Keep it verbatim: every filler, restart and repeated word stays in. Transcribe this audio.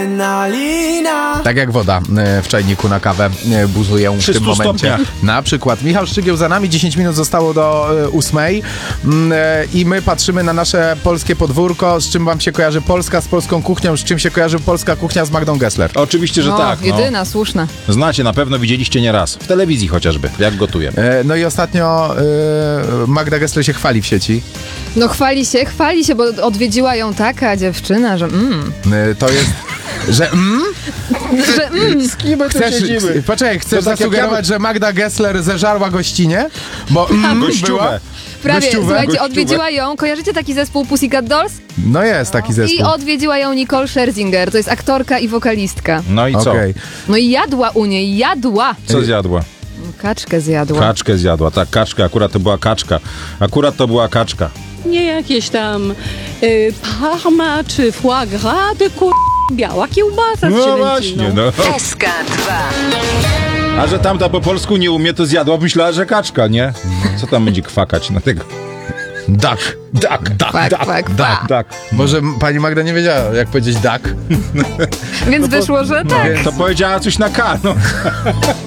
adrenalina. Tak jak woda e, w czajniku na kawę e, buzują w tym momencie. Stopniach. Na przykład Michał Szczygieł za nami, dziesięć minut zostało do e, ósmej mm, e, i my patrzymy na nasze polskie podwórko. Z czym wam się kojarzy Polska, z polską kuchnią? Z czym się kojarzy polska kuchnia z Magdą Gessler? Oczywiście, że No, tak. No. jedyna, słuszna. Znacie, na pewno widzieliście nieraz. W telewizji chociażby, jak gotuję. E, no i ostatnio e, Magda Gessler się chwali w sieci. No chwali się, chwali się, bo odwiedziła ją taka dziewczyna, że mm, E, to jest, że mm? że mm. Z kim my tu Chcesz, poczekaj, chcesz To tak jak zasugerować, ja- że Magda Gessler zeżarła gościnie? Bo mm, Gościówę. była? Prawie, Gościówę? słuchajcie, Gościówę. odwiedziła ją, kojarzycie taki zespół Pussycat Dolls? No jest taki zespół. I odwiedziła ją Nicole Scherzinger, to jest aktorka i wokalistka. No i co? Okej. No i jadła u niej, jadła. Co zjadła? Kaczkę zjadła. Kaczkę zjadła, tak, kaczka, akurat to była kaczka. Akurat to była kaczka. Nie jakieś tam y, parma czy foie gras, tylko biała kiełbasa z No cielęciną. właśnie, no. S K dwa. A że tamta po polsku nie umie, to zjadła, myślała, że kaczka, nie? Co tam będzie kwakać na tego? Duck. Duck, duck, Kwak, duck, kwak, duck, kwak. duck. Może pani Magda nie wiedziała, jak powiedzieć duck. Więc wyszło, że tak. To powiedziała coś na K, no.